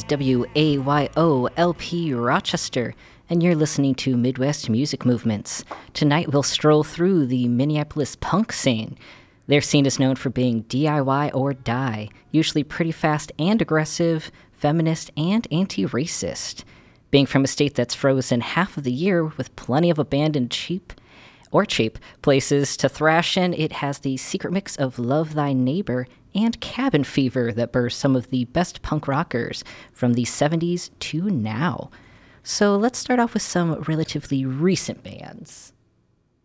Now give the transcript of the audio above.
WAYO-LP Rochester, and you're listening to Midwest Music Movements. Tonight we'll stroll through the Minneapolis punk scene. Their scene is known for being DIY or die, usually pretty fast and aggressive, feminist and anti-racist. Being from a state that's frozen half of the year with plenty of abandoned cheap places to thrash in, it has the secret mix of Love Thy Neighbor and Cabin Fever that bursts some of the best punk rockers from the 70s to now. So let's start off with some relatively recent bands.